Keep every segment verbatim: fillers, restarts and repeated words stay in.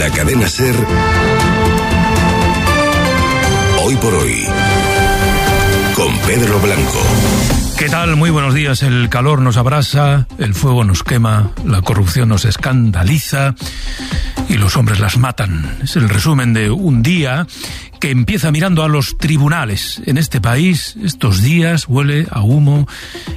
la cadena SER, Hoy por Hoy, con Pedro Blanco. ¿Qué tal? Muy buenos días. El calor nos abrasa, el fuego nos quema, la corrupción nos escandaliza y los hombres las matan. Es el resumen de un día que empieza mirando a los tribunales. En este país, estos días huele a humo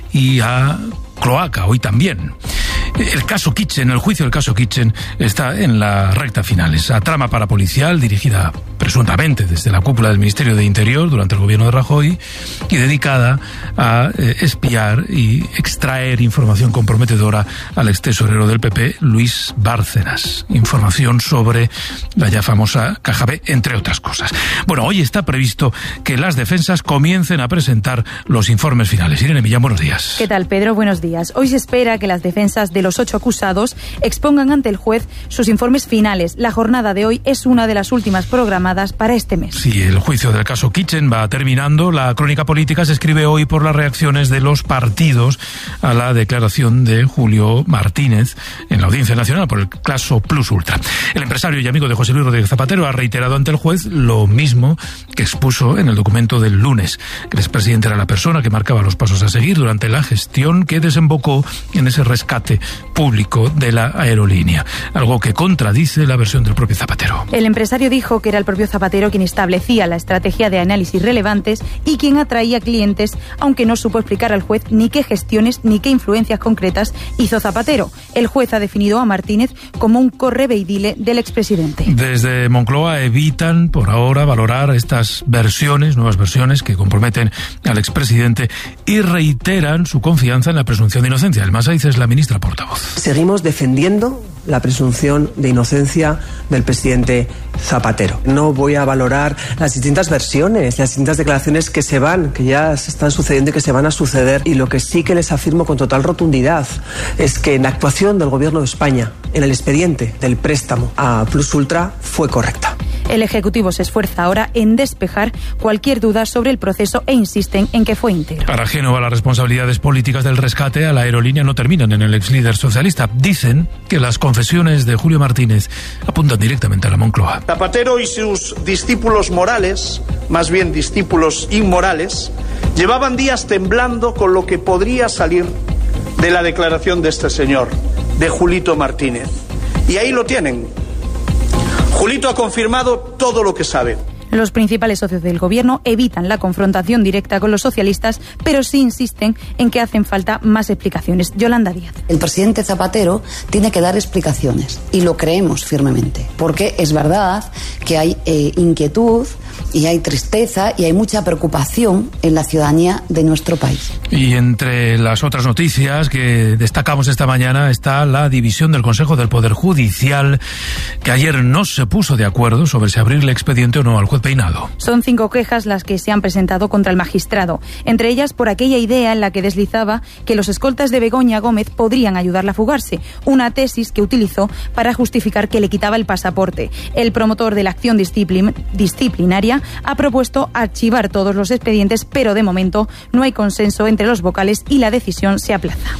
y a cloaca, hoy también. El caso Kitchen, el juicio del caso Kitchen está en la recta final. Esa trama parapolicial dirigida presuntamente desde la cúpula del Ministerio de Interior durante el gobierno de Rajoy y dedicada a eh, espiar y extraer información comprometedora al ex tesorero del P P, Luis Bárcenas. Información sobre la ya famosa Caja B, entre otras cosas. Bueno, hoy está previsto que las defensas comiencen a presentar los informes finales. Irene Millán, buenos días. ¿Qué tal, Pedro? Buenos días. Hoy se espera que las defensas de los ocho acusados expongan ante el juez sus informes finales. La jornada de hoy es una de las últimas programadas para este mes. Sí, el juicio del caso Kitchen va terminando. La crónica política se escribe hoy por las reacciones de los partidos a la declaración de Julio Martínez en la Audiencia Nacional por el caso Plus Ultra. El empresario y amigo de José Luis Rodríguez Zapatero ha reiterado ante el juez lo mismo que expuso en el documento del lunes, que el expresidente era la persona que marcaba los pasos a seguir durante la gestión que desembocó en ese rescate público de la aerolínea, algo que contradice la versión del propio Zapatero. El empresario dijo que era el propio Zapatero quien establecía la estrategia de análisis relevantes y quien atraía clientes, aunque no supo explicar al juez ni qué gestiones ni qué influencias concretas hizo Zapatero. El juez ha definido a Martínez como un correveidile del expresidente. Desde Moncloa evitan por ahora valorar estas versiones, nuevas versiones que comprometen al expresidente y reiteran su confianza en la presunción de inocencia. El más ahí es la ministra portavoz. Seguimos defendiendo la presunción de inocencia del presidente Zapatero. No voy a valorar las distintas versiones, las distintas declaraciones que se van, que ya se están sucediendo y que se van a suceder. Y lo que sí que les afirmo con total rotundidad es que la actuación del Gobierno de España en el expediente del préstamo a Plus Ultra fue correcta. El Ejecutivo se esfuerza ahora en despejar cualquier duda sobre el proceso e insisten en que fue íntegro. Para Génova, las responsabilidades políticas del rescate a la aerolínea no terminan en el ex líder socialista. Dicen que las confesiones de Julio Martínez apuntan directamente a la Moncloa. Zapatero y sus discípulos morales, más bien discípulos inmorales, llevaban días temblando con lo que podría salir de la declaración de este señor, de Julito Martínez. Y ahí lo tienen. Julito ha confirmado todo lo que sabe. Los principales socios del gobierno evitan la confrontación directa con los socialistas, pero sí insisten en que hacen falta más explicaciones. Yolanda Díaz. El presidente Zapatero tiene que dar explicaciones y lo creemos firmemente, porque es verdad que hay eh, inquietud y hay tristeza y hay mucha preocupación en la ciudadanía de nuestro país. Y entre las otras noticias que destacamos esta mañana está la división del Consejo del Poder Judicial, que ayer no se puso de acuerdo sobre si abrirle expediente o no al juez Peinado. Son cinco quejas las que se han presentado contra el magistrado, entre ellas por aquella idea en la que deslizaba que los escoltas de Begoña Gómez podrían ayudarla a fugarse, una tesis que utilizó para justificar que le quitaba el pasaporte. El promotor de la acción disciplin- disciplinaria ha propuesto archivar todos los expedientes, pero de momento no hay consenso entre los vocales y la decisión se aplaza.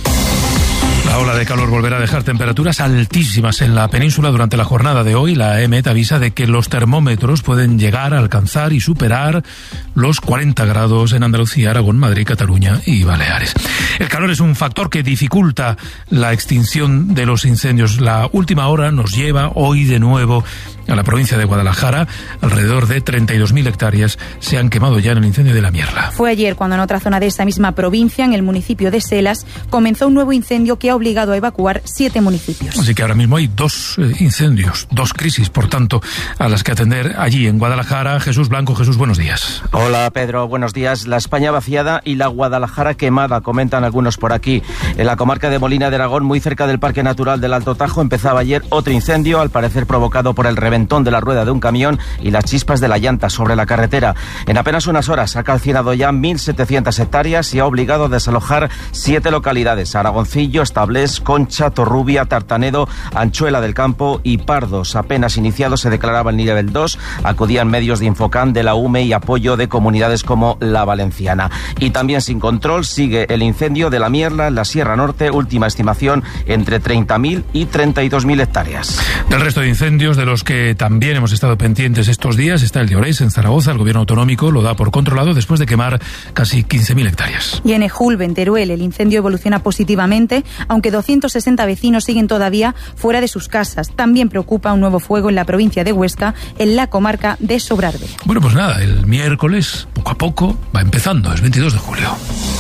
La ola de calor volverá a dejar temperaturas altísimas en la península durante la jornada de hoy. La E M E T avisa de que los termómetros pueden llegar a alcanzar y superar los cuarenta grados en Andalucía, Aragón, Madrid, Cataluña y Baleares. El calor es un factor que dificulta la extinción de los incendios. La última hora nos lleva hoy de nuevo a la provincia de Guadalajara. Alrededor de treinta y dos mil hectáreas se han quemado ya en el incendio de La Mierla. Fue ayer cuando en otra zona de esa misma provincia, en el municipio de Selas, comenzó un nuevo incendio que ha obligado a evacuar siete municipios. Así que ahora mismo hay dos eh, incendios, dos crisis, por tanto, a las que atender allí en Guadalajara. Jesús Blanco. Jesús, buenos días. Hola, Pedro, buenos días. La España vaciada y la Guadalajara quemada, comentan algunos por aquí. En la comarca de Molina de Aragón, muy cerca del Parque Natural del Alto Tajo, empezaba ayer otro incendio, al parecer provocado por el reventón de la rueda de un camión y las chispas de la llanta sobre la carretera. En apenas unas horas ha calcinado ya mil setecientas hectáreas y ha obligado a desalojar siete localidades: Aragoncillo, Establo, Sablés, Concha, Torrubia, Tartanedo, Anchuela del Campo y Pardos. Apenas iniciado se declaraba el nivel dos, acudían medios de Infocam, de la U M E y apoyo de comunidades como la Valenciana. Y también sin control sigue el incendio de la Mierla en la Sierra Norte, última estimación entre treinta mil y treinta y dos mil hectáreas. Del resto de incendios de los que también hemos estado pendientes estos días está el de Orense, en Zaragoza. El gobierno autonómico lo da por controlado después de quemar casi quince mil hectáreas. Y en Ejulbe, en Teruel, el incendio evoluciona positivamente, aunque doscientos sesenta vecinos siguen todavía fuera de sus casas. También preocupa un nuevo fuego en la provincia de Huesca, en la comarca de Sobrarbe. Bueno, pues nada, el miércoles, poco a poco, va empezando, es veintidós de julio.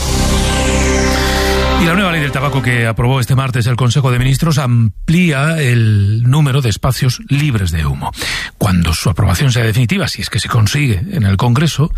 Y la nueva ley del tabaco que aprobó este martes el Consejo de Ministros amplía el número de espacios libres de humo. Cuando su aprobación sea definitiva, si es que se consigue en el Congreso,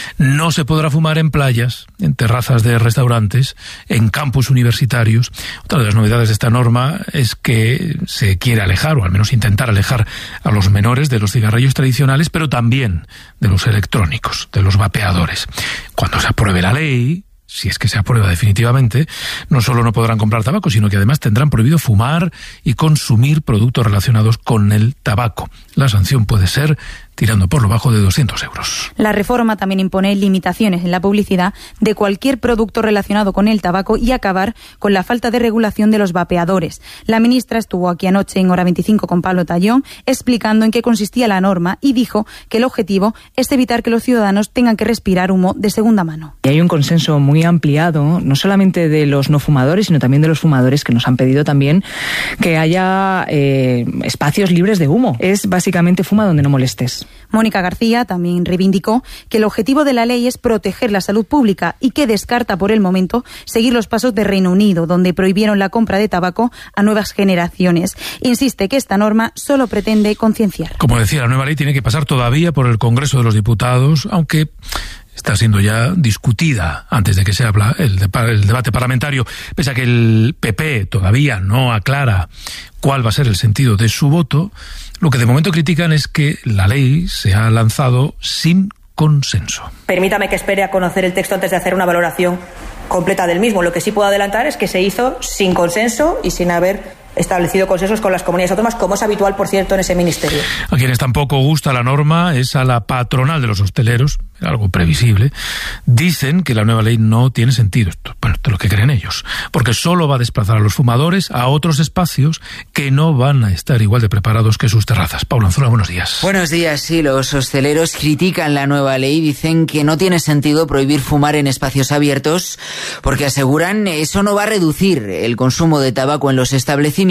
no se podrá fumar en playas, en terrazas de restaurantes, en campus universitarios. Otra de las novedades de esta norma es que se quiere alejar, o al menos intentar alejar a los menores de los cigarrillos tradicionales, pero también de los electrónicos, de los vapeadores. Cuando se apruebe la ley, si es que se aprueba definitivamente, no solo no podrán comprar tabaco, sino que además tendrán prohibido fumar y consumir productos relacionados con el tabaco. La sanción puede ser tirando por lo bajo de doscientos euros. La reforma también impone limitaciones en la publicidad de cualquier producto relacionado con el tabaco y acabar con la falta de regulación de los vapeadores. La ministra estuvo aquí anoche en Hora veinticinco con Pablo Tallón explicando en qué consistía la norma y dijo que el objetivo es evitar que los ciudadanos tengan que respirar humo de segunda mano. Y hay un consenso muy ampliado, no solamente de los no fumadores, sino también de los fumadores, que nos han pedido también que haya eh, espacios libres de humo. Es básicamente fuma donde no molestes. Mónica García también reivindicó que el objetivo de la ley es proteger la salud pública y que descarta por el momento seguir los pasos de Reino Unido, donde prohibieron la compra de tabaco a nuevas generaciones. Insiste que esta norma solo pretende concienciar. Como decía, la nueva ley tiene que pasar todavía por el Congreso de los Diputados, aunque está siendo ya discutida antes de que se habla el, de, el debate parlamentario, pese a que el P P todavía no aclara cuál va a ser el sentido de su voto. Lo que de momento critican es que la ley se ha lanzado sin consenso. Permítame que espere a conocer el texto antes de hacer una valoración completa del mismo. Lo que sí puedo adelantar es que se hizo sin consenso y sin haber establecido consensos con las comunidades autónomas, como es habitual, por cierto, en ese ministerio. A quienes tampoco gusta la norma es a la patronal de los hosteleros, algo previsible. Dicen que la nueva ley no tiene sentido, esto, bueno, esto es lo que creen ellos, porque solo va a desplazar a los fumadores a otros espacios que no van a estar igual de preparados que sus terrazas. Paula Anzola, buenos días. Buenos días, sí, los hosteleros critican la nueva ley, dicen que no tiene sentido prohibir fumar en espacios abiertos, porque aseguran eso no va a reducir el consumo de tabaco en los establecimientos,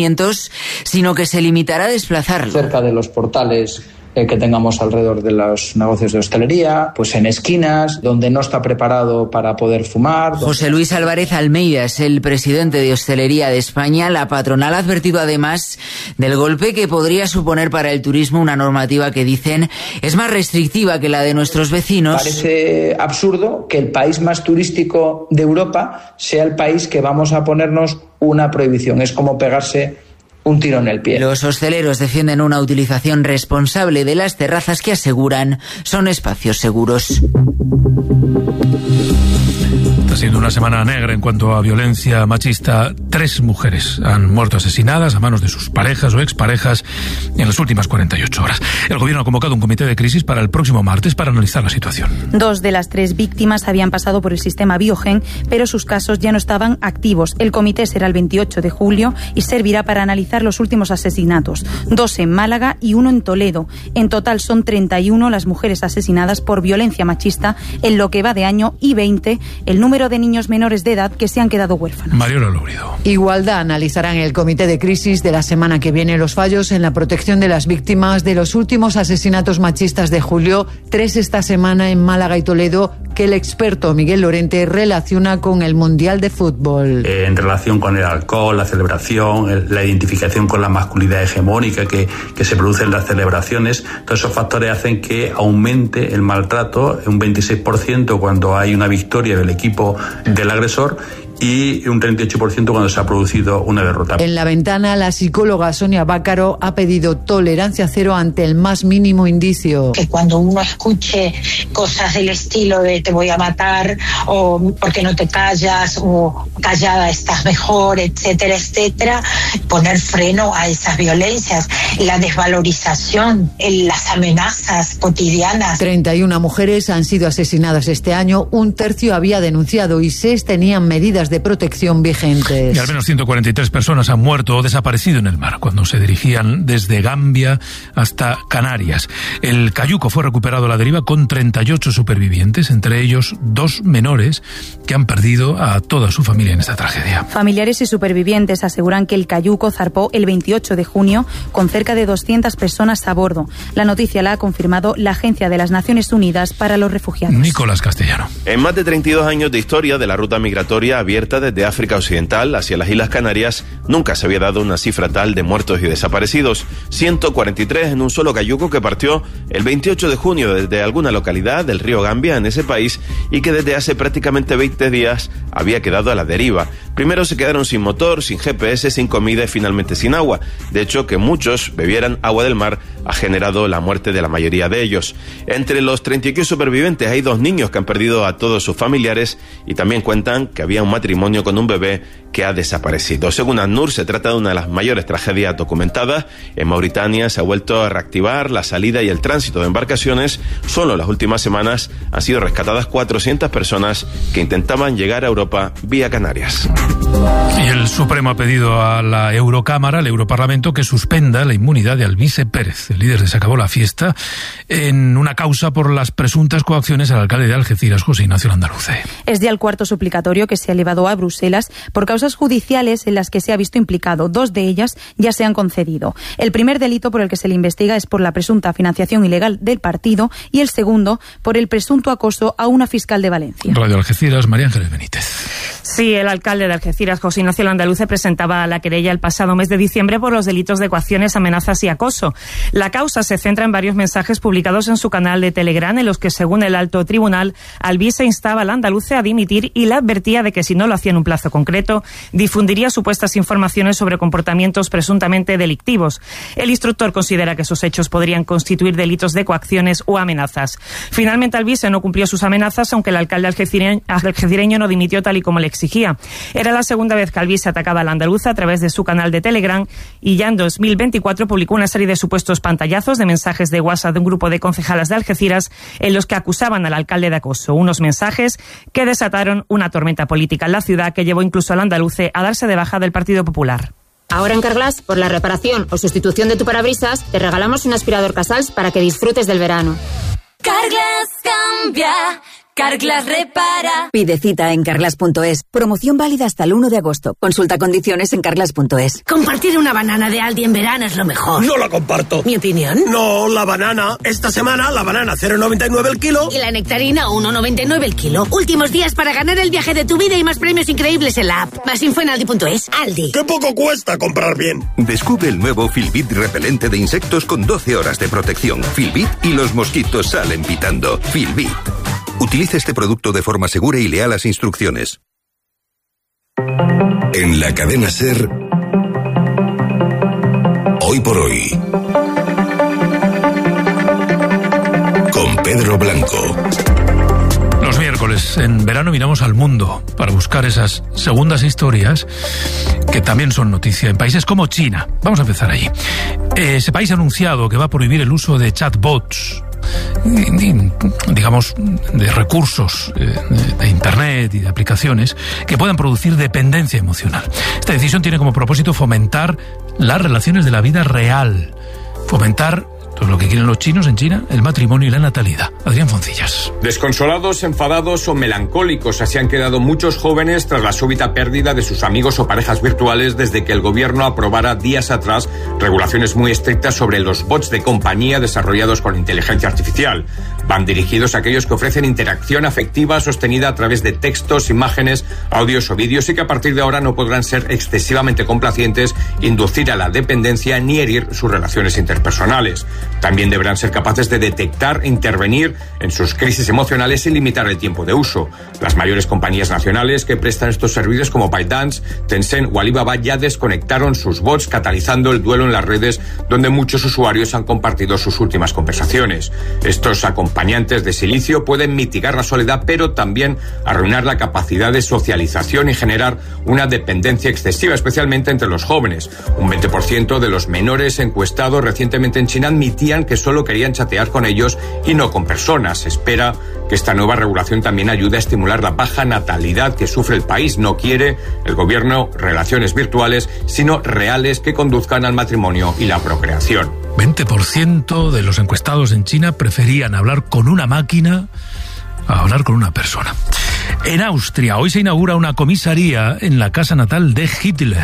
sino que se limitará a desplazarlo. Cerca de los portales eh, que tengamos alrededor de los negocios de hostelería, pues en esquinas, donde no está preparado para poder fumar. José Luis Álvarez Almeida es el presidente de Hostelería de España. La patronal ha advertido además del golpe que podría suponer para el turismo una normativa que dicen es más restrictiva que la de nuestros vecinos. Parece absurdo que el país más turístico de Europa sea el país que vamos a ponernos una prohibición. Es como pegarse un tiro en el pie. Los hosteleros defienden una utilización responsable de las terrazas que aseguran son espacios seguros. Está siendo una semana negra en cuanto a violencia machista. Tres mujeres han muerto asesinadas a manos de sus parejas o exparejas en las últimas cuarenta y ocho horas. El gobierno ha convocado un comité de crisis para el próximo martes para analizar la situación. Dos de las tres víctimas habían pasado por el sistema Biogen, pero sus casos ya no estaban activos. El comité será el veintiocho de julio y servirá para analizar los últimos asesinatos. Dos en Málaga y uno en Toledo. En total son treinta y uno las mujeres asesinadas por violencia machista en lo que va de año y veinte el número de niños menores de edad que se han quedado huérfanos. Mariola Lourido. Igualdad analizará en el comité de crisis de la semana que viene los fallos en la protección de las víctimas de los últimos asesinatos machistas de julio, tres esta semana en Málaga y Toledo, que el experto Miguel Lorente relaciona con el Mundial de Fútbol. Eh, en relación con el alcohol, la celebración, el, la identificación con la masculinidad hegemónica que, que se produce en las celebraciones, todos esos factores hacen que aumente el maltrato un veintiséis por ciento cuando hay una victoria del equipo del agresor y un treinta y ocho por ciento cuando se ha producido una derrota. En La Ventana, la psicóloga Sonia Bácaro ha pedido tolerancia cero ante el más mínimo indicio. Que cuando uno escuche cosas del estilo de te voy a matar, o por qué no te callas, o callada estás mejor, etcétera, etcétera, poner freno a esas violencias, la desvalorización, las amenazas cotidianas. treinta y una mujeres han sido asesinadas este año, un tercio había denunciado y seis tenían medidas de protección vigentes. Y al menos ciento cuarenta y tres personas han muerto o desaparecido en el mar cuando se dirigían desde Gambia hasta Canarias. El cayuco fue recuperado a la deriva con treinta y ocho supervivientes, entre ellos dos menores que han perdido a toda su familia en esta tragedia. Familiares y supervivientes aseguran que el cayuco zarpó el veintiocho de junio con cerca de doscientas personas a bordo. La noticia la ha confirmado la Agencia de las Naciones Unidas para los Refugiados. Nicolás Castellano. En más de treinta y dos años de historia de la ruta migratoria abierta desde África Occidental hacia las Islas Canarias, nunca se había dado una cifra tal de muertos y desaparecidos. ciento cuarenta y tres en un solo cayuco que partió el veintiocho de junio desde alguna localidad del río Gambia en ese país y que desde hace prácticamente veinte días había quedado a la deriva. Primero se quedaron sin motor, sin G P S, sin comida y finalmente sin agua. De hecho, que muchos bebieran agua del mar ha generado la muerte de la mayoría de ellos. Entre los treinta y uno supervivientes hay dos niños que han perdido a todos sus familiares y también cuentan que había un matrimonio con un bebé que ha desaparecido. Según ACNUR, se trata de una de las mayores tragedias documentadas. En Mauritania se ha vuelto a reactivar la salida y el tránsito de embarcaciones. Solo en las últimas semanas han sido rescatadas cuatrocientas personas que intentaban llegar a Europa vía Canarias. Y el Supremo ha pedido a la Eurocámara, al Europarlamento, que suspenda la inmunidad de Alvise Pérez, el líder de Se Acabó la Fiesta, en una causa por las presuntas coacciones al alcalde de Algeciras, José Ignacio Landaluce. Es ya el cuarto suplicatorio que se ha elevado a Bruselas por causas judiciales en las que se ha visto implicado. Dos de ellas ya se han concedido. El primer delito por el que se le investiga es por la presunta financiación ilegal del partido y el segundo por el presunto acoso a una fiscal de Valencia. Radio Algeciras, María Ángeles Benítez. Sí, el alcalde de Algeciras, José Ignacio Landaluce, presentaba la querella el pasado mes de diciembre por los delitos de coacciones, amenazas y acoso. La causa se centra en varios mensajes publicados en su canal de Telegram en los que, según el alto tribunal, Alvise instaba a Landaluce a dimitir y le advertía de que si no lo hacía en un plazo concreto, difundiría supuestas informaciones sobre comportamientos presuntamente delictivos. El instructor considera que esos hechos podrían constituir delitos de coacciones o amenazas. Finalmente, Alvise no cumplió sus amenazas, aunque el alcalde algecireño, algecireño no dimitió tal y como le exigía. Era la segunda vez que Alvise atacaba a la andaluza a través de su canal de Telegram y ya en dos mil veinticuatro publicó una serie de supuestos pantallazos de mensajes de WhatsApp de un grupo de concejalas de Algeciras en los que acusaban al alcalde de acoso. Unos mensajes que desataron una tormenta política en la ciudad que llevó incluso al andaluce a darse de baja del Partido Popular. Ahora en Carglass, por la reparación o sustitución de tu parabrisas, te regalamos un aspirador Casals para que disfrutes del verano. Carglass cambia. Carglass repara. Pide cita en carglass punto es. Promoción válida hasta el uno de agosto. Consulta condiciones en carglass punto es. Compartir una banana de Aldi en verano es lo mejor. No la comparto. ¿Mi opinión? No, la banana. Esta semana la banana cero coma noventa y nueve el kilo. Y la nectarina uno coma noventa y nueve el kilo. Últimos días para ganar el viaje de tu vida y más premios increíbles en la app. Más info en aldi punto es. Aldi. ¡Qué poco cuesta comprar bien! Descubre el nuevo Filbit repelente de insectos con doce horas de protección. Filbit y los mosquitos salen pitando. Filbit. Utiliza este producto de forma segura y lea las instrucciones. En la cadena SER, Hoy por Hoy, con Pedro Blanco. Los miércoles en verano miramos al mundo para buscar esas segundas historias que también son noticia en países como China. Vamos a empezar allí. Ese país ha anunciado que va a prohibir el uso de chatbots, digamos, de recursos de internet y de aplicaciones que puedan producir dependencia emocional. Esta decisión tiene como propósito fomentar las relaciones de la vida real, fomentar todo lo que quieren los chinos en China, el matrimonio y la natalidad. Adrián Foncillas. Desconsolados, enfadados o melancólicos, así han quedado muchos jóvenes tras la súbita pérdida de sus amigos o parejas virtuales desde que el gobierno aprobara días atrás regulaciones muy estrictas sobre los bots de compañía desarrollados con inteligencia artificial. Van dirigidos a aquellos que ofrecen interacción afectiva sostenida a través de textos, imágenes, audios o vídeos y que a partir de ahora no podrán ser excesivamente complacientes, inducir a la dependencia ni herir sus relaciones interpersonales. También deberán ser capaces de detectar e intervenir en sus crisis emocionales y limitar el tiempo de uso. Las mayores compañías nacionales que prestan estos servicios como ByteDance, Tencent o Alibaba ya desconectaron sus bots, catalizando el duelo en las redes donde muchos usuarios han compartido sus últimas conversaciones. Estos acompañantes de silicio pueden mitigar la soledad, pero también arruinar la capacidad de socialización y generar una dependencia excesiva, especialmente entre los jóvenes. Un veinte por ciento de los menores encuestados recientemente en China admitían que solo querían chatear con ellos y no con personas. Se espera que esta nueva regulación también ayude a estimular la baja natalidad que sufre el país. No quiere el gobierno relaciones virtuales, sino reales que conduzcan al matrimonio y la procreación. veinte por ciento de los encuestados en China preferían hablar con una máquina a hablar con una persona. En Austria hoy se inaugura una comisaría en la casa natal de Hitler.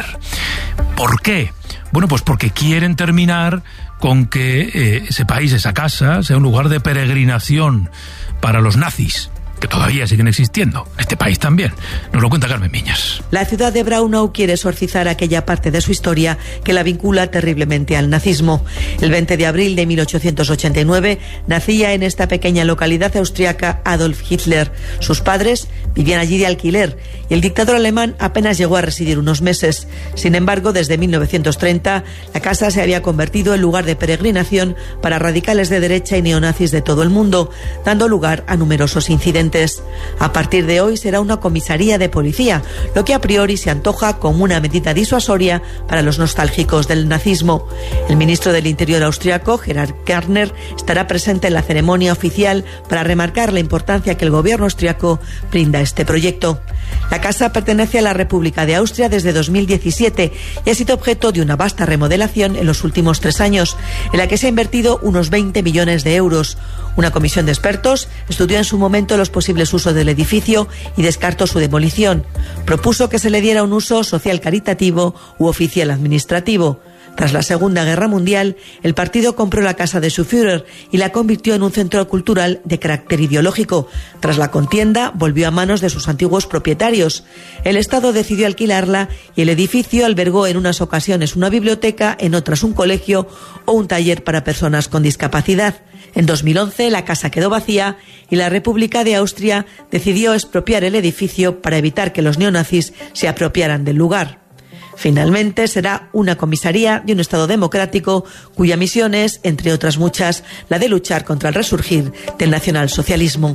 ¿Por qué? Bueno, pues porque quieren terminar con que eh, ese país, esa casa, sea un lugar de peregrinación para los nazis, que todavía siguen existiendo. Este país también. Nos lo cuenta Carmen Viñas. La ciudad de Braunau quiere exorcizar aquella parte de su historia que la vincula terriblemente al nazismo. El veinte de abril de mil ochocientos ochenta y nueve nacía en esta pequeña localidad austriaca Adolf Hitler. Sus padres vivían allí de alquiler y el dictador alemán apenas llegó a residir unos meses. Sin embargo, desde mil novecientos treinta, la casa se había convertido en lugar de peregrinación para radicales de derecha y neonazis de todo el mundo, dando lugar a numerosos incidentes. A partir de hoy será una comisaría de policía, lo que a priori se antoja como una medida disuasoria para los nostálgicos del nazismo. El ministro del Interior austriaco, Gerhard Karner, estará presente en la ceremonia oficial para remarcar la importancia que el gobierno austriaco brinda a este proyecto. La casa pertenece a la República de Austria desde dos mil diecisiete y ha sido objeto de una vasta remodelación en los últimos tres años, en la que se ha invertido unos veinte millones de euros. Una comisión de expertos estudió en su momento los posibles usos del edificio y descartó su demolición. Propuso que se le diera un uso social caritativo u oficial administrativo. Tras la Segunda Guerra Mundial, el partido compró la casa de su Führer y la convirtió en un centro cultural de carácter ideológico. Tras la contienda, volvió a manos de sus antiguos propietarios. El Estado decidió alquilarla y el edificio albergó en unas ocasiones una biblioteca, en otras un colegio o un taller para personas con discapacidad. En dos mil once la casa quedó vacía y la República de Austria decidió expropiar el edificio para evitar que los neonazis se apropiaran del lugar. Finalmente será una comisaría de un Estado democrático cuya misión es, entre otras muchas, la de luchar contra el resurgir del nacionalsocialismo.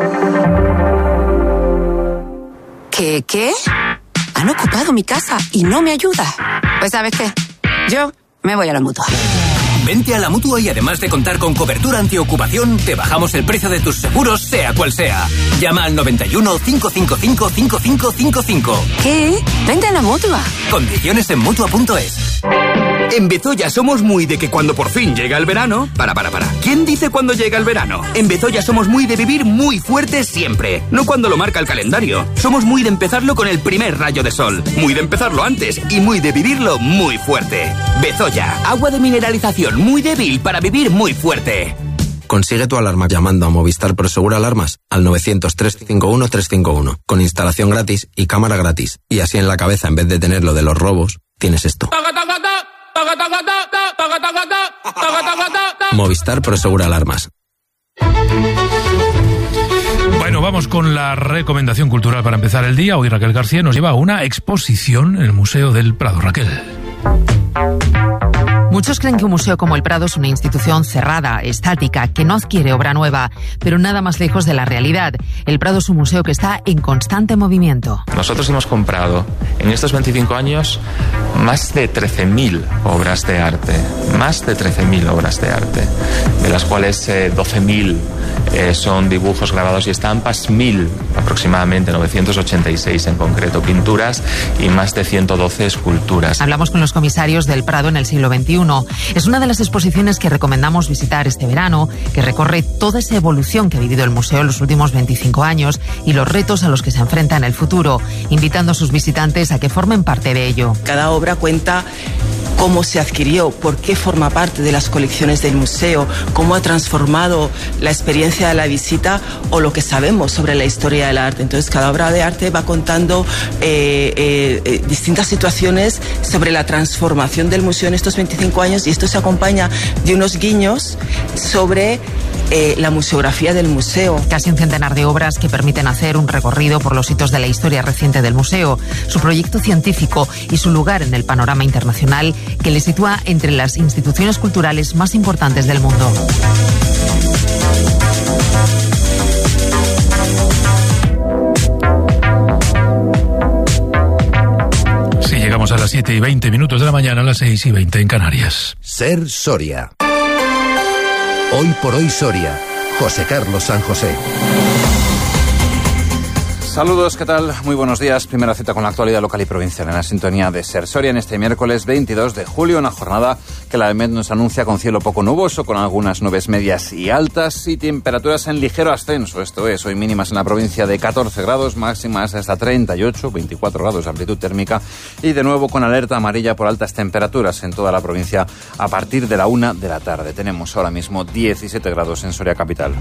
¿Qué? ¿Qué? Han ocupado mi casa y no me ayuda. Pues ¿sabes qué? Yo me voy a la Mutua. Vente a la Mutua y además de contar con cobertura antiocupación, te bajamos el precio de tus seguros, sea cual sea. Llama al noventa y uno, cinco cinco cinco, cinco cinco cinco cinco. ¿Qué? Vente a la Mutua. Condiciones en Mutua punto es. En Bezoya somos muy de que cuando por fin llega el verano... Para, para, para. ¿Quién dice cuando llega el verano? En Bezoya somos muy de vivir muy fuerte siempre. No cuando lo marca el calendario. Somos muy de empezarlo con el primer rayo de sol. Muy de empezarlo antes y muy de vivirlo muy fuerte. Bezoya, agua de mineralización muy débil para vivir muy fuerte. Consigue tu alarma llamando a Movistar Prosegur Alarmas al novecientos, trescientos cincuenta y uno, trescientos cincuenta y uno, con instalación gratis y cámara gratis. Y así en la cabeza, en vez de tener lo de los robos, tienes esto. Movistar Prosegur Alarmas. Bueno, vamos con la recomendación cultural para empezar el día. Hoy Raquel García nos lleva a una exposición en el Museo del Prado. Raquel. Muchos creen que un museo como el Prado es una institución cerrada, estática, que no adquiere obra nueva, pero nada más lejos de la realidad. El Prado es un museo que está en constante movimiento. Nosotros hemos comprado en estos veinticinco años más de trece mil obras de arte, más de trece mil obras de arte, de las cuales eh, doce mil eh, son dibujos, grabados y estampas, mil aproximadamente, novecientos ochenta y seis en concreto, pinturas y más de ciento doce esculturas. Hablamos con los comisarios del Prado en el siglo veintiuno. Es una de las exposiciones que recomendamos visitar este verano, que recorre toda esa evolución que ha vivido el museo en los últimos veinticinco años y los retos a los que se enfrenta en el futuro, invitando a sus visitantes a que formen parte de ello. Cada obra cuenta cómo se adquirió, por qué forma parte de las colecciones del museo, cómo ha transformado la experiencia de la visita o lo que sabemos sobre la historia del arte. Entonces, cada obra de arte va contando eh, eh, eh, distintas situaciones sobre la transformación del museo en estos veinticinco años, y esto se acompaña de unos guiños sobre eh, la museografía del museo. Casi un centenar de obras que permiten hacer un recorrido por los hitos de la historia reciente del museo, su proyecto científico y su lugar en el panorama internacional que le sitúa entre las instituciones culturales más importantes del mundo. Sí, llegamos a las siete y veinte minutos de la mañana, a las seis y veinte en Canarias. Ser Soria. Hoy por hoy Soria. José Carlos San José. Saludos, ¿qué tal? Muy buenos días. Primera cita con la actualidad local y provincial en la sintonía de Ser Soria en este miércoles veintidós de julio, una jornada que la EMET nos anuncia con cielo poco nuboso, con algunas nubes medias y altas y temperaturas en ligero ascenso. Esto es, hoy mínimas en la provincia de catorce grados, máximas hasta treinta y ocho, veinticuatro grados de amplitud térmica y de nuevo con alerta amarilla por altas temperaturas en toda la provincia a partir de la una de la tarde. Tenemos ahora mismo diecisiete grados en Soria capital.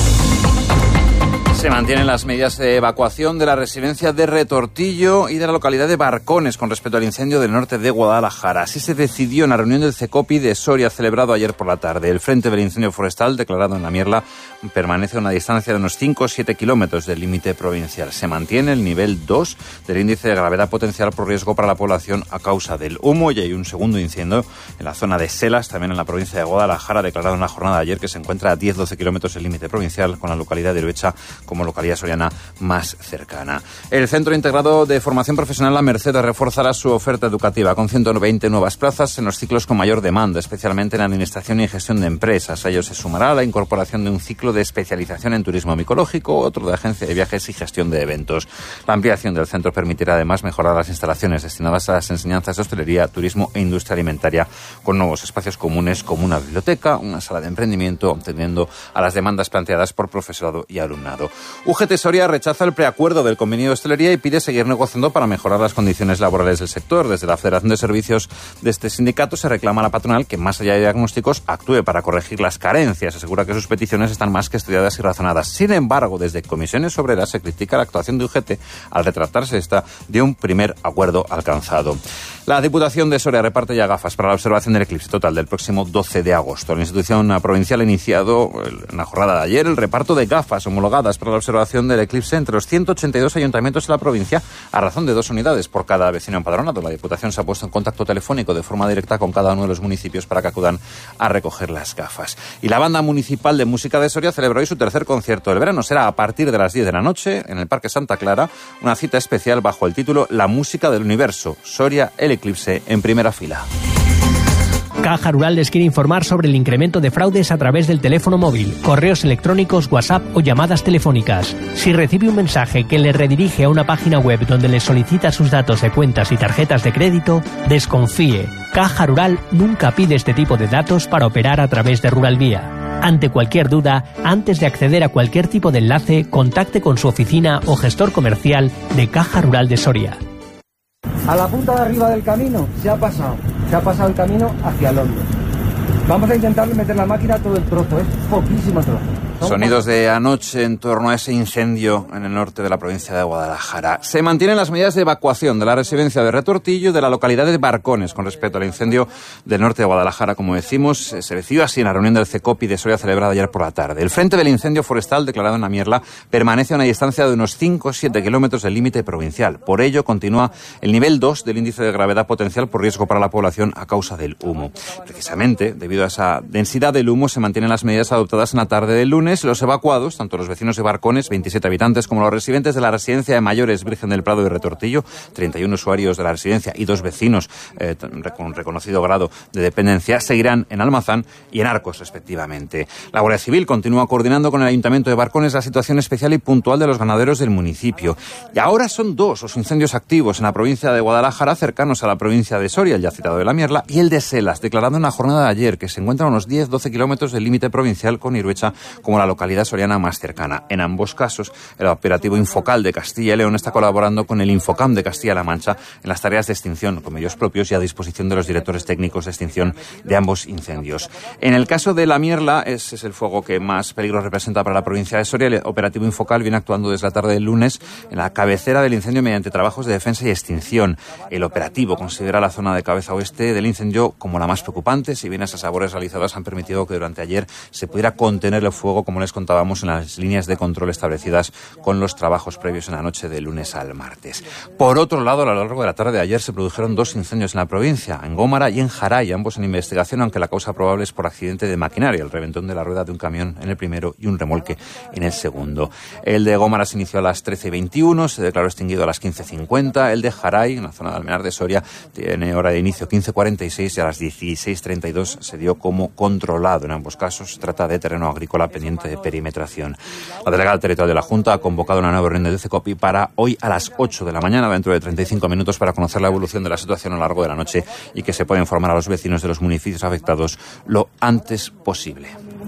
Se mantienen las medidas de evacuación de la residencia de Retortillo y de la localidad de Barcones con respecto al incendio del norte de Guadalajara. Así se decidió en la reunión del CECOPI de Soria celebrado ayer por la tarde. El frente del incendio forestal declarado en la Mierla permanece a una distancia de unos cinco o siete kilómetros del límite provincial. Se mantiene el nivel dos del índice de gravedad potencial por riesgo para la población a causa del humo y hay un segundo incendio en la zona de Selas, también en la provincia de Guadalajara, declarado en la jornada de ayer que se encuentra a diez a doce kilómetros del límite provincial con la localidad de Iruecha como localidad soriana más cercana. El Centro Integrado de Formación Profesional La Merced reforzará su oferta educativa con ciento veinte nuevas plazas en los ciclos con mayor demanda, especialmente en Administración y Gestión de Empresas. A ello se sumará la incorporación de un ciclo de especialización en turismo micológico, otro de agencia de viajes y gestión de eventos. La ampliación del centro permitirá además mejorar las instalaciones destinadas a las enseñanzas de hostelería, turismo e industria alimentaria, con nuevos espacios comunes como una biblioteca, una sala de emprendimiento, atendiendo a las demandas planteadas por profesorado y alumnado. U G T Soria rechaza el preacuerdo del convenio de hostelería y pide seguir negociando para mejorar las condiciones laborales del sector. Desde la Federación de Servicios de este sindicato se reclama a la patronal que, más allá de diagnósticos, actúe para corregir las carencias. Asegura que sus peticiones están más que estudiadas y razonadas. Sin embargo, desde Comisiones Obreras se critica la actuación de U G T al retractarse esta de un primer acuerdo alcanzado. La Diputación de Soria reparte ya gafas para la observación del eclipse total del próximo doce de agosto. La institución provincial ha iniciado en la jornada de ayer el reparto de gafas homologadas para la observación del eclipse entre los ciento ochenta y dos ayuntamientos de la provincia a razón de dos unidades por cada vecino empadronado. La Diputación se ha puesto en contacto telefónico de forma directa con cada uno de los municipios para que acudan a recoger las gafas. Y la Banda Municipal de Música de Soria celebró hoy su tercer concierto del verano. Será a partir de las diez de la noche en el Parque Santa Clara, una cita especial bajo el título La Música del Universo. Soria, el eclipse en primera fila. Caja Rural les quiere informar sobre el incremento de fraudes a través del teléfono móvil, correos electrónicos, WhatsApp o llamadas telefónicas. Si recibe un mensaje que le redirige a una página web donde le solicita sus datos de cuentas y tarjetas de crédito, desconfíe. Caja Rural nunca pide este tipo de datos para operar a través de Rural Vía. Ante cualquier duda, antes de acceder a cualquier tipo de enlace, contacte con su oficina o gestor comercial de Caja Rural de Soria. A la punta de arriba del camino se ha pasado, se ha pasado el camino hacia Londres. Vamos a intentar meter la máquina todo el trozo, es poquísimo trozo. Sonidos de anoche en torno a ese incendio en el norte de la provincia de Guadalajara. Se mantienen las medidas de evacuación de la residencia de Retortillo y de la localidad de Barcones con respecto al incendio del norte de Guadalajara. Como decimos, se decidió así en la reunión del CECOPI de Soria celebrada ayer por la tarde. El frente del incendio forestal declarado en la Mierla permanece a una distancia de unos cinco a siete kilómetros del límite provincial. Por ello, continúa el nivel dos del índice de gravedad potencial por riesgo para la población a causa del humo. Precisamente, debido a esa densidad del humo, se mantienen las medidas adoptadas en la tarde del lunes. Los evacuados, tanto los vecinos de Barcones, veintisiete habitantes, como los residentes de la residencia de mayores Virgen del Prado y Retortillo, treinta y uno usuarios de la residencia y dos vecinos eh, con reconocido grado de dependencia, seguirán en Almazán y en Arcos, respectivamente. La Guardia Civil continúa coordinando con el Ayuntamiento de Barcones la situación especial y puntual de los ganaderos del municipio. Y ahora son dos los incendios activos en la provincia de Guadalajara, cercanos a la provincia de Soria, el ya citado de la Mierla, y el de Selas, declarado en la jornada de ayer, que se encuentra a unos diez a doce kilómetros del límite provincial con Iruecha como la la localidad soriana más cercana. En ambos casos, el operativo Infocal de Castilla y León está colaborando con el Infocam de Castilla-La Mancha en las tareas de extinción con medios propios y a disposición de los directores técnicos de extinción de ambos incendios. En el caso de la Mierla, ese es el fuego que más peligro representa para la provincia de Soria. El operativo Infocal viene actuando desde la tarde del lunes en la cabecera del incendio mediante trabajos de defensa y extinción. El operativo considera la zona de cabeza oeste del incendio como la más preocupante, si bien esas labores realizadas han permitido que durante ayer se pudiera contener el fuego, como les contábamos, en las líneas de control establecidas con los trabajos previos en la noche del lunes al martes. Por otro lado, a lo largo de la tarde de ayer se produjeron dos incendios en la provincia, en Gómara y en Jaray, ambos en investigación, aunque la causa probable es por accidente de maquinaria, el reventón de la rueda de un camión en el primero y un remolque en el segundo. El de Gómara se inició a las trece y veintiuno, se declaró extinguido a las quince cincuenta, el de Jaray, en la zona de Almenar de Soria, tiene hora de inicio quince cuarenta y seis y a las dieciséis treinta y dos se dio como controlado. En ambos casos se trata de terreno agrícola pendiente de perimetración. La delegada territorial de la Junta ha convocado una nueva reunión del CECOPI para hoy a las ocho de la mañana, dentro de treinta y cinco minutos, para conocer la evolución de la situación a lo largo de la noche y que se pueda informar a los vecinos de los municipios afectados lo antes posible.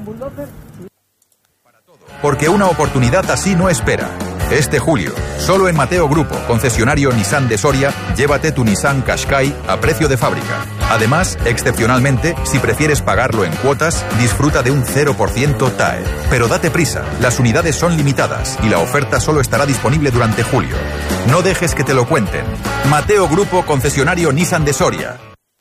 Porque una oportunidad así no espera. Este julio, solo en Mateo Grupo, concesionario Nissan de Soria, llévate tu Nissan Qashqai a precio de fábrica. Además, excepcionalmente, si prefieres pagarlo en cuotas, disfruta de un cero por ciento T A E. Pero date prisa, las unidades son limitadas y la oferta solo estará disponible durante julio. No dejes que te lo cuenten. Mateo Grupo, concesionario Nissan de Soria.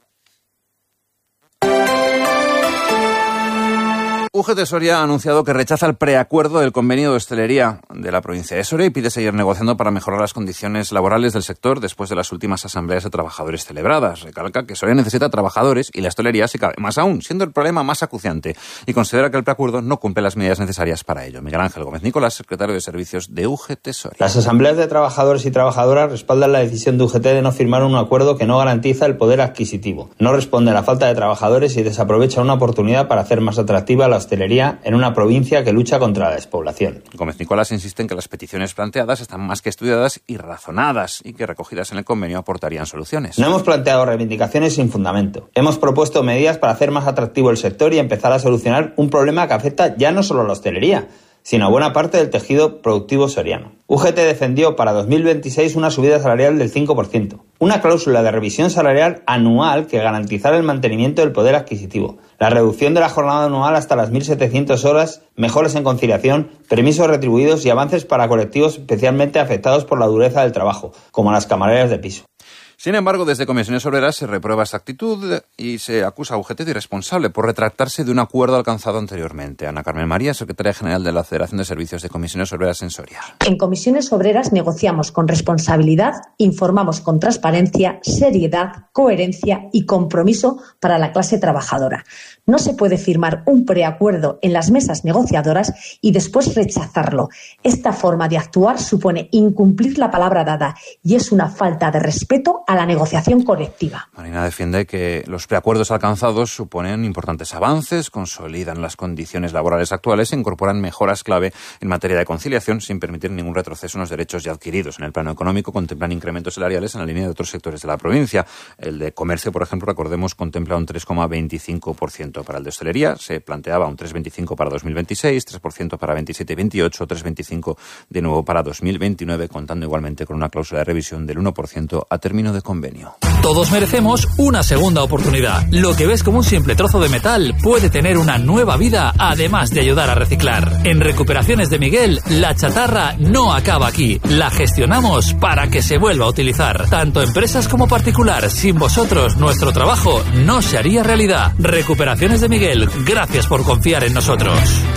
U G T Soria ha anunciado que rechaza el preacuerdo del convenio de hostelería de la provincia de Soria y pide seguir negociando para mejorar las condiciones laborales del sector después de las últimas asambleas de trabajadores celebradas. Recalca que Soria necesita trabajadores y la hostelería se cabe más aún, siendo el problema más acuciante, y considera que el preacuerdo no cumple las medidas necesarias para ello. Miguel Ángel Gómez Nicolás, secretario de Servicios de U G T Soria. Las asambleas de trabajadores y trabajadoras respaldan la decisión de U G T de no firmar un acuerdo que no garantiza el poder adquisitivo, no responde a la falta de trabajadores y desaprovecha una oportunidad para hacer más atractiva la hostelería en una provincia que lucha contra la despoblación. Gómez Nicolás insiste en que las peticiones planteadas están más que estudiadas y razonadas y que recogidas en el convenio aportarían soluciones. No hemos planteado reivindicaciones sin fundamento. Hemos propuesto medidas para hacer más atractivo el sector y empezar a solucionar un problema que afecta ya no solo a la hostelería, sino a buena parte del tejido productivo soriano. U G T defendió para dos mil veintiséis una subida salarial del cinco por ciento, una cláusula de revisión salarial anual que garantizara el mantenimiento del poder adquisitivo, la reducción de la jornada anual hasta las mil setecientas horas, mejoras en conciliación, permisos retribuidos y avances para colectivos especialmente afectados por la dureza del trabajo, como las camareras de piso. Sin embargo, desde Comisiones Obreras se reprueba esta actitud y se acusa a U G T de irresponsable por retractarse de un acuerdo alcanzado anteriormente. Ana Carmen María, secretaria general de la Federación de Servicios de Comisiones Obreras en Soria. En Comisiones Obreras negociamos con responsabilidad, informamos con transparencia, seriedad, coherencia y compromiso para la clase trabajadora. No se puede firmar un preacuerdo en las mesas negociadoras y después rechazarlo. Esta forma de actuar supone incumplir la palabra dada y es una falta de respeto a la negociación colectiva. Marina defiende que los preacuerdos alcanzados suponen importantes avances, consolidan las condiciones laborales actuales e incorporan mejoras clave en materia de conciliación sin permitir ningún retroceso en los derechos ya adquiridos. En el plano económico contemplan incrementos salariales en la línea de otros sectores de la provincia. El de comercio, por ejemplo, recordemos, contempla un tres coma veinticinco por ciento. Para el de hostelería se planteaba un tres coma veinticinco por ciento para dos mil veintiséis, tres por ciento para veintisiete y veintiocho, tres coma veinticinco por ciento de nuevo para dos mil veintinueve, contando igualmente con una cláusula de revisión del uno por ciento a término de convenio. Todos merecemos una segunda oportunidad. Lo que ves como un simple trozo de metal puede tener una nueva vida, además de ayudar a reciclar. En Recuperaciones de Miguel, la chatarra no acaba aquí. La gestionamos para que se vuelva a utilizar. Tanto empresas como particular. Sin vosotros, nuestro trabajo no se haría realidad. Recuperaciones de Miguel, gracias por confiar en nosotros.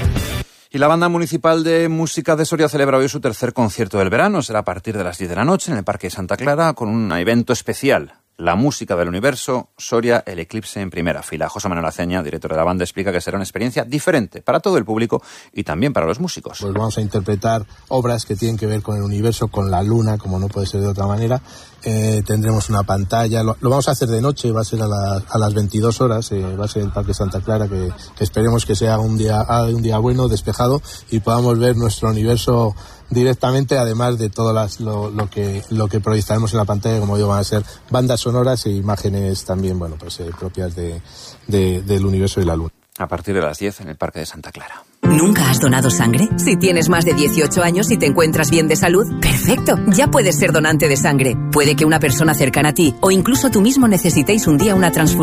Y la Banda Municipal de Música de Soria celebra hoy su tercer concierto del verano. Será a partir de las diez de la noche en el Parque de Santa Clara con un evento especial. La música del universo, Soria, el eclipse en primera fila. José Manuel Aceña, director de la banda, explica que será una experiencia diferente para todo el público y también para los músicos. Pues vamos a interpretar obras que tienen que ver con el universo, con la luna, como no puede ser de otra manera. Eh, tendremos una pantalla, lo, lo vamos a hacer de noche, va a ser a, la, a las veintidós horas, eh, va a ser el Parque Santa Clara, que, que esperemos que sea un día, un día bueno, despejado, y podamos ver nuestro universo directamente, además de todo las, lo, lo que lo que proyectaremos en la pantalla. Como digo, van a ser bandas sonoras e imágenes también, bueno, pues eh, propias de, de, del universo y la luna. A partir de las diez en el Parque de Santa Clara. ¿Nunca has donado sangre? Si tienes más de dieciocho años y te encuentras bien de salud, ¡perfecto! Ya puedes ser donante de sangre. Puede que una persona cercana a ti o incluso tú mismo necesitéis un día una transfusión